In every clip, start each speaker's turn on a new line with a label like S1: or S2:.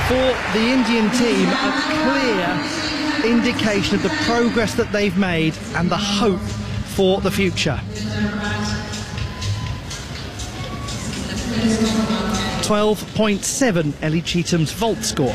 S1: for the Indian team a clear indication of the progress that they've made and the hope for the future. 12.7 Ellie Cheatham's vault score.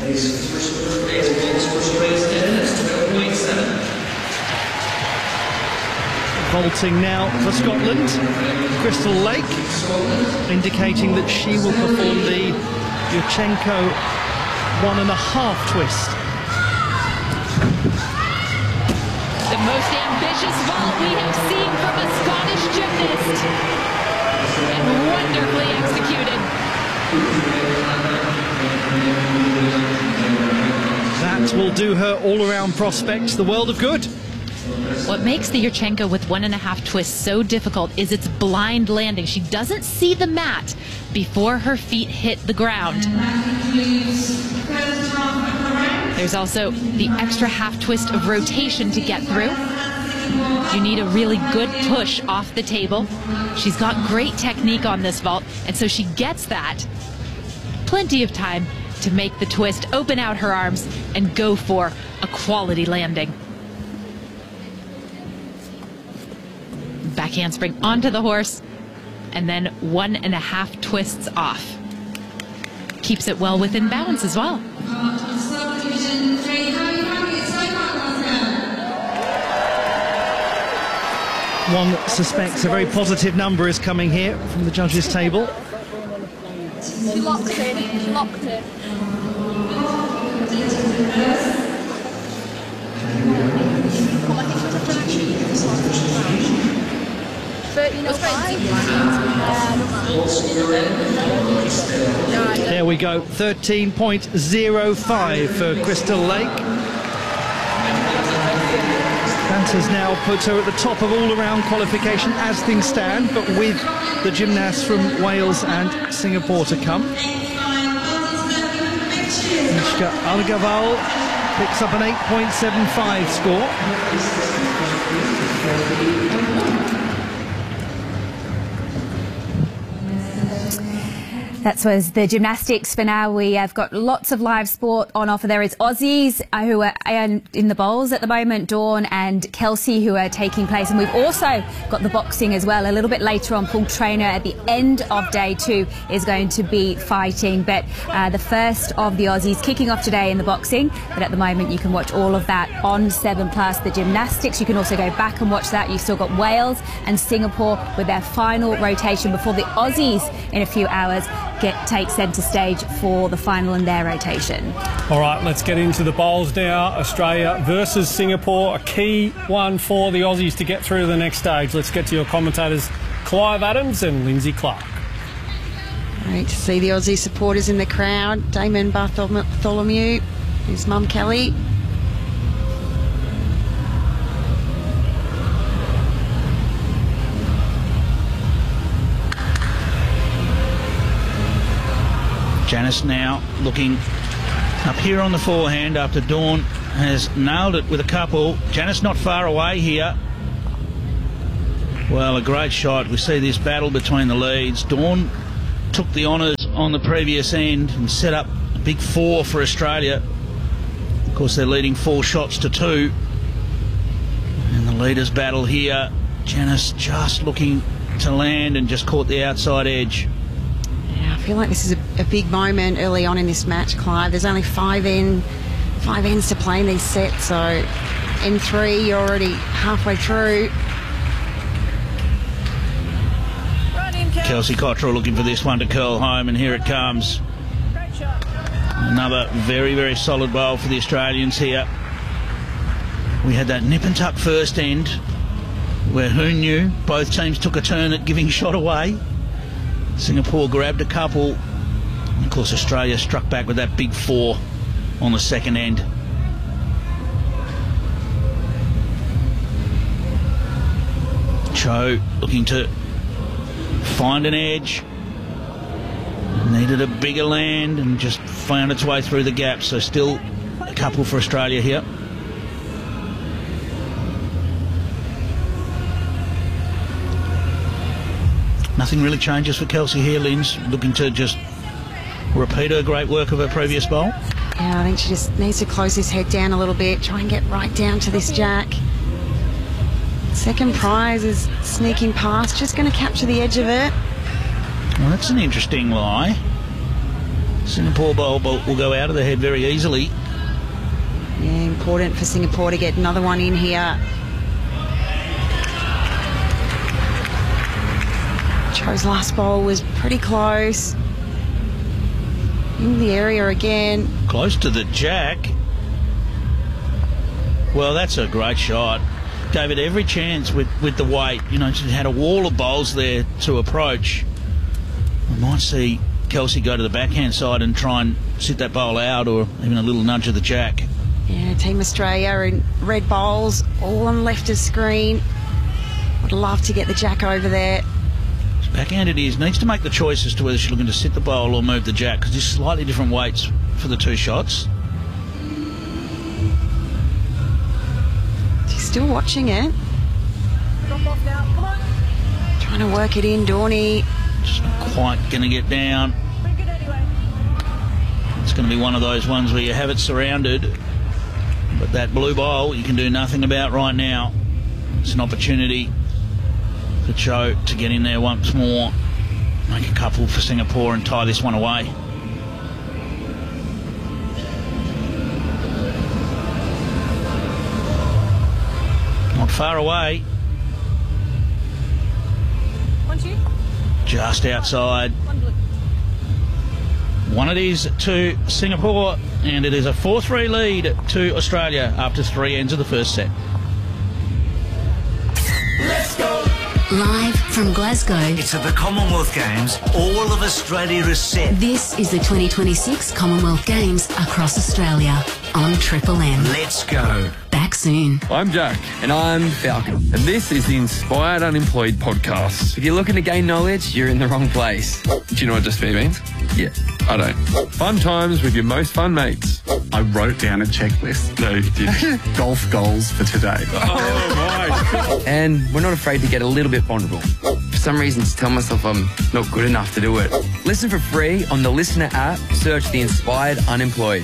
S1: Vaulting now for Scotland, Crystal Lake, indicating that she will perform the Yurchenko 1.5 twist.
S2: The most ambitious vault we have seen from a Scottish gymnast, and wonderfully executed.
S1: That will do her all-around prospects the world of good.
S2: What makes the Yurchenko with 1.5 twists so difficult is its blind landing. She doesn't see the mat before her feet hit the ground. There's also the extra half twist of rotation to get through. You need a really good push off the table. She's got great technique on this vault, and so she gets that. Plenty of time to make the twist, open out her arms, and go for a quality landing. Back handspring onto the horse, and then 1.5 twists off. Keeps it well within bounds as well.
S1: One suspects a very positive number is coming here from the judges' table.
S3: She locked in. She locked in.
S1: There we go, 13.05 for Crystal Lake. That has now put her at the top of all-around qualification as things stand, but with the gymnasts from Wales and Singapore to come. Mishka Algaval picks up an 8.75 score.
S4: That was the gymnastics for now. We have got lots of live sport on offer. There is Aussies who are in the bowls at the moment, Dawn and Kelsey, who are taking place. And we've also got the boxing as well. A little bit later on, Paul Traynor at the end of day 2 is going to be fighting. But the first of the Aussies kicking off today in the boxing. But at the moment, you can watch all of that on 7plus. The gymnastics, you can also go back and watch that. You've still got Wales and Singapore with their final rotation before the Aussies in a few hours take centre stage for the final in their rotation.
S5: All right, let's get into the bowls now. Australia versus Singapore, a key one for the Aussies to get through to the next stage. Let's get to your commentators, Clive Adams and Lindsay Clark.
S6: Great to see the Aussie supporters in the crowd. Damon Bartholomew, his mum Kelly.
S7: Janice now looking up here on the forehand after Dawn has nailed it with a couple. Janice not far away here. Well, a great shot. We see this battle between the leads. Dawn took the honours on the previous end and set up a big 4 for Australia. Of course, they're leading 4 shots to 2. And the leaders battle here. Janice just looking to land and just caught the outside edge.
S6: I feel like this is a big moment early on in this match, Clive. There's only 5 ends to play in these sets, so N3, you're already halfway through.
S7: Kelsey Cottrell looking for this one to curl home, and here it comes. Another very, very solid bowl for the Australians here. We had that nip and tuck first end, where who knew? Both teams took a turn at giving shot away. Singapore grabbed a couple. And of course, Australia struck back with that big 4 on the second end. Cho looking to find an edge. Needed a bigger land and just found its way through the gap. So still a couple for Australia here. Nothing really changes for Kelsey here. Lynn's looking to just repeat her great work of her previous bowl.
S6: Yeah, I think she just needs to close his head down a little bit, try and get right down to this jack. Second prize is sneaking past, just going to capture the edge of it.
S7: Well, that's an interesting lie. Singapore bowl will go out of the head very easily.
S6: Yeah, important for Singapore to get another one in here. Cho's last bowl was pretty close. In the area again.
S7: Close to the jack. Well, that's a great shot. Gave it every chance with the weight. You know, she had a wall of bowls there to approach. We might see Kelsey go to the backhand side and try and sit that bowl out, or even a little nudge of the jack.
S6: Yeah, Team Australia in red bowls, all on left of screen. Would love to get the jack over there.
S7: Backhanded is, needs to make the choice as to whether she's looking to sit the bowl or move the jack, because there's slightly different weights for the two shots.
S6: She's still watching it.
S3: Drop off now. Come on.
S6: Trying to work it in, Dawnie.
S7: Just not quite going to get down.
S3: Pretty good anyway.
S7: It's going to be one of those ones where you have it surrounded, but that blue bowl you can do nothing about right now. It's an opportunity for Cho to get in there once more, make a couple for Singapore and tie this one away. Not far away.
S3: 1, 2.
S7: Just outside.
S3: 1 blue.
S7: One it is to Singapore, and it is a 4-3 lead to Australia after 3 ends of the first set.
S8: Let's go!
S9: Live from Glasgow.
S10: It's at the Commonwealth Games. All of Australia is set.
S9: This is the 2026 Commonwealth Games across Australia on Triple M.
S10: Let's go.
S9: Back soon.
S11: I'm Jack. And I'm Falcon. And this is the Inspired Unemployed podcast. If you're looking to gain knowledge, you're in the wrong place. Do you know what just be means? Yeah, I don't. Fun times with your most fun mates.
S12: I wrote down a checklist.
S11: No, you didn't.
S12: Golf goals for today.
S11: Oh, my. And we're not afraid to get a little bit vulnerable. For some reason, to tell myself I'm not good enough to do it. Listen for free on the Listener app. Search the Inspired Unemployed.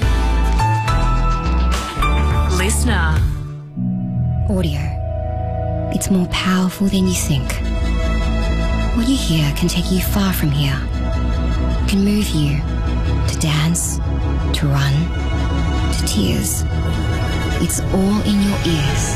S9: Listener.
S13: Audio. It's more powerful than you think. What you hear can take you far from here. It can move you to dance, to run, to tears. It's all in your ears.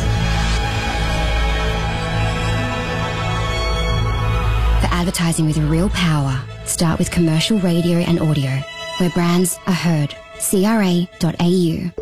S13: For advertising with real power, start with commercial radio and audio, where brands are heard. CRA.au.